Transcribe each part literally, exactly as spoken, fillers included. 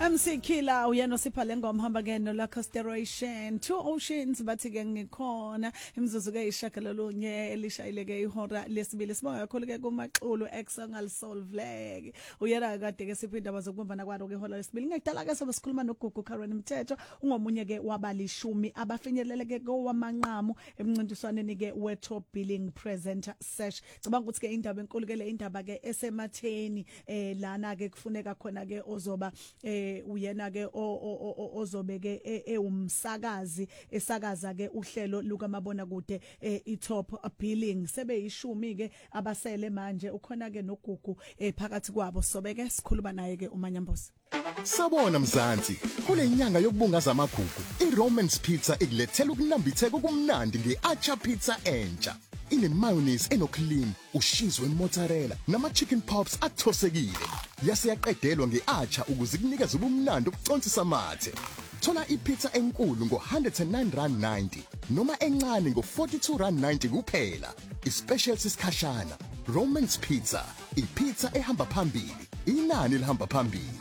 M C Killer uyena osiphala ngoma hamba ngeno la consideration two oceans bathi ke ngikhona imzuzu ke ishakalolunye elishayileke ihora lesibili sibonga kakhulu ke kumaxulu exangal solvleke uyena kade ke siphinda bazokubumbana kwalo ke ihora lesibili ngekudala ke sobe sikhuluma noGugu Karen Mthetho ungomunye ke wabalishumi abafinyeleleke kowamanqamu emncintiswaneni ke we top billing presenter search cabanga ukuthi ke indaba enkulu ke le indaba ke esematheni eh lana ke kufuneka khona ke ozoba eh uyena ke ozobe ke eumsakazi esakaza ke uhlelo lukamabona kude iTop Billing sebeyishumi ke abasele manje ukhona ke noGugu phakathi kwabo sobeke sikhuluma naye ke uManyambosi. Sabona Mzansi kule nyanga yokubungaza amagugu iRomans Pizza ikulethela ukunambitheka okumnandi ngeAcha Pizza entsha ine mayonnaise enoclean ushizwe mozzarella nama chicken pops athosekile yase yaqedelwa ngeAcha ukuze kunikeze ubumnandi obuconsisa amathe. Thola ipizza enkulu ngo one hundred nine rand ninety noma encane ngo forty-two rand ninety kuphela. Ispecial sikhashana Romans Pizza, ipizza ehamba phambili, inani lihamba phambili.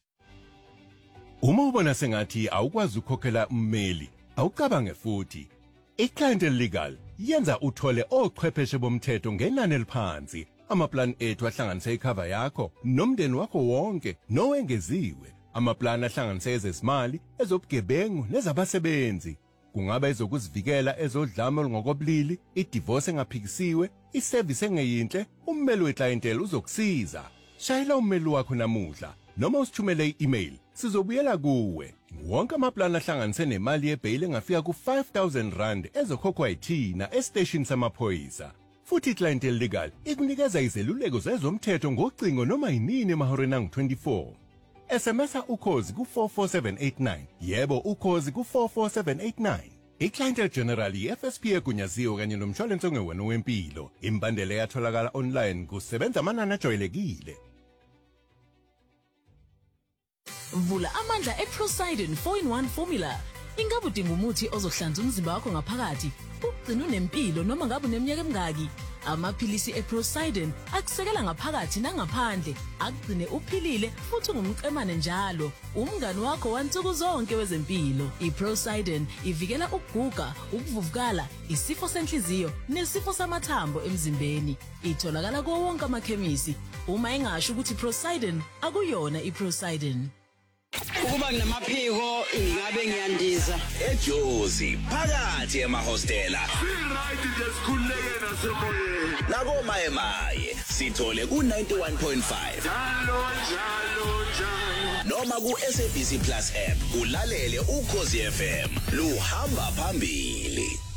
Uma ubona sengathi awukwazi ukukhokhela ummeli, awucabange futhi. iClient Legal yenza uthole ochwepheshe bomthetho ngenani eliphansi. Amaplan ethu ahlanganisa icover yakho nomndeni wakho wonke nowengeziwe. Amaplan ahlanganisa ezezimali, ezobugebengu nezabasebenzi. Kungaba ezokuzivikela ezodlame olungokobulili, idivorce engaphikisiwe, iservice engeyinhle, ummeli weclientele uzokusiza. Shayela ummeli wakho namuhla noma usithumele i-email sizobuyela kuwe. Wonke amaplan ahlanganise nemali yebail engafika ku five thousand rand ezokhokhwa yithina estation samaphoyisa. Futhi iClient Legal ikunikeza izeluleko zezomthetho ngocingo noma yinini emahoreni angu twenty-four. S M S ukhozi ku four four seven eight nine. Yebo ukhozi ku four four seven eight nine. iClient General F S P egunyaziwe kanye nomshwalense ongewena wempilo. Imbandela yatholakala online kusebenza amanani ajwayelekile. Vula amandla eProsidin four in one formula. Ingabe udinga umuthi ozohlanza umzimba wakho ngaphakathi, ugcina unempilo noma ngabe uneminyaka emingaki? Amaphilisi eProsidin akusekela ngaphakathi nangaphandle, akugcine uphilile futhi ungumqemane njalo. Umngani wakho wansuku zonke wezempilo. iProsidin ivikela ukuguga, ukuvuvukala, isifo senhliziyo nesifo samathambo emzimbeni. Itholakala kuwo wonke amakhemisi. Uma engasho ukuthi iProsidin akuyona iProsidin. Ukuba nginamaphiko ngabe ngiyandiza eJozi phakathi emahostela right nje sikhuleke nasemoyeni nako maye maye sithole ku ninety-one point five njalo njalo njalo noma ku S A B C Plus app ulalele uKhosi F M luhamba phambili.